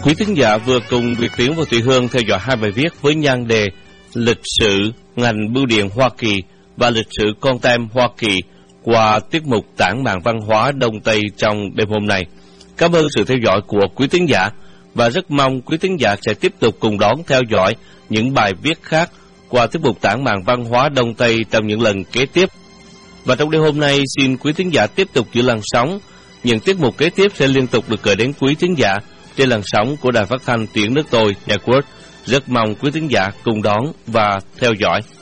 Quý thính giả vừa cùng Việt Tiến và Thùy Hương theo dõi hai bài viết với nhan đề Lịch sử ngành bưu điện Hoa Kỳ và lịch sử con tem Hoa Kỳ qua tiết mục Tản mạn văn hóa Đông Tây trong đêm hôm nay. Cảm ơn sự theo dõi của quý thính giả và rất mong quý thính giả sẽ tiếp tục cùng đón theo dõi những bài viết khác qua tiết mục Tản mạn văn hóa Đông Tây trong những lần kế tiếp. Và trong đêm hôm nay, xin quý thính giả tiếp tục giữ làn sóng. Những tiết mục kế tiếp sẽ liên tục được gửi đến quý thính giả trên làn sóng của Đài Phát thanh Tiếng Nước Tôi Network. Rất mong quý thính giả cùng đón và theo dõi.